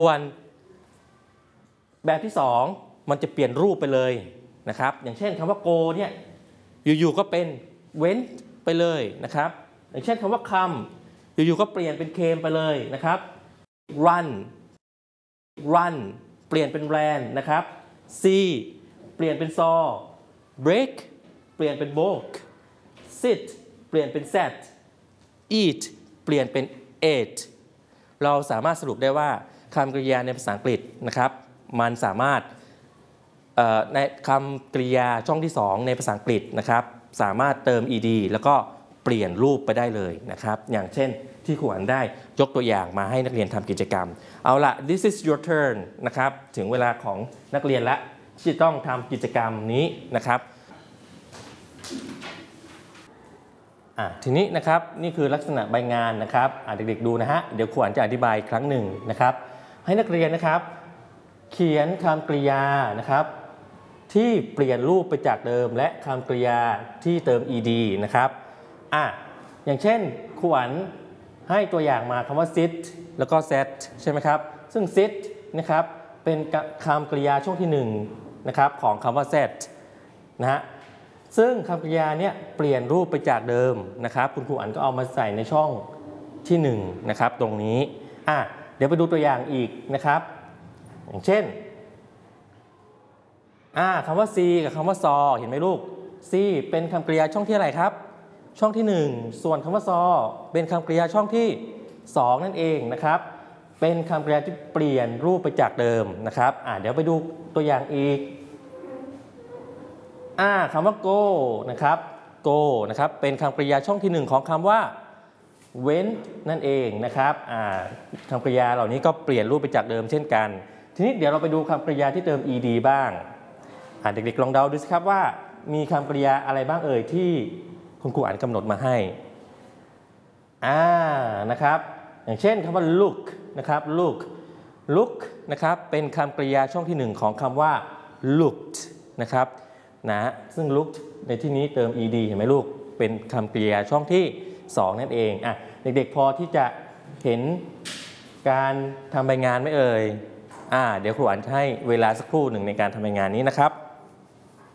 ส่วนแบบที่2มันจะเปลี่ยนรูปไปเลยนะครับอย่างเช่นคำว่า go เนี่ยอยู่ๆก็เป็น went ไปเลยนะครับอย่างเช่นคำว่า come อยู่ๆก็เปลี่ยนเป็น came ไปเลยนะครับ run เปลี่ยนเป็น ran นะครับ see เปลี่ยนเป็น saw break เปลี่ยนเป็น broke sit เปลี่ยนเป็น sat eat เปลี่ยนเป็น ate เราสามารถสรุปได้ว่าคำกริยาในภาษาอังกฤษนะครับมันสามารถในคำกริยาช่องที่2ในภาษาอังกฤษนะครับสามารถเติม ed แล้วก็เปลี่ยนรูปไปได้เลยนะครับอย่างเช่นที่ครูอันได้ยกตัวอย่างมาให้นักเรียนทำกิจกรรมเอาละ this is your turn นะครับถึงเวลาของนักเรียนละที่จะต้องทำกิจกรรมนี้นะครับทีนี้นะครับนี่คือลักษณะใบงานนะครับเด็กๆดูนะฮะเดี๋ยวครูอันจะอธิบายอีกครั้งหนึ่งนะครับให้นักเรียนนะครับเขียนคำกริยานะครับที่เปลี่ยนรูปไปจากเดิมและคำกริยาที่เติม ed นะครับอย่างเช่นครูอันให้ตัวอย่างมาคำว่า sit แล้วก็ sat ใช่ไหมครับซึ่ง sit นะครับเป็นคำกริยาช่วงที่1นะครับของคำว่า sat นะฮะซึ่งคำกริยาเนี่ยเปลี่ยนรูปไปจากเดิมนะครับคุณครูอันก็เอามาใส่ในช่องที่1นะครับตรงนี้เดี๋ยวไปดูตัวอย่างอีกนะครับอย่างเช่นคำว่า see กับคำว่า saw เห็นไหมลูก see เป็นคำกริยาช่องที่อะไรครับช่องที่1ส่วนคำว่า saw เป็นคำกริยาช่องที่2นั่นเองนะครับเป็นคำกริยาที่เปลี่ยนรูปไปจากเดิมนะครับเดี๋ยวไปดูตัวอย่างอีกคำว่า go นะครับ go นะครับเป็นคำกริยาช่องที่1ของคำว่า went นั่นเองนะครับคำกริยาเหล่านี้ก็เปลี่ยนรูปไปจากเดิมเช่นกันทีนี้เดี๋ยวเราไปดูคำกริยาที่เติม ed บ้างเด็กๆลองเดาดูสิครับว่ามีคำกริยาอะไรบ้างเอ่ยที่คุณครูอ่านกำหนดมาให้นะครับอย่างเช่นคำว่า look นะครับ look นะครับเป็นคำกริยาช่องที่1ของคำว่า looked นะครับซึ่ง looked ในที่นี้เติม ed เห็นไหมลูกเป็นคำกริยาช่องที่2นั่นเองเด็กๆพอที่จะเห็นการทำใบงานไหมเอ่ยเดี๋ยวครูอ่านให้เวลาสักครู่หนึ่งในการทำใบงานนี้นะครับ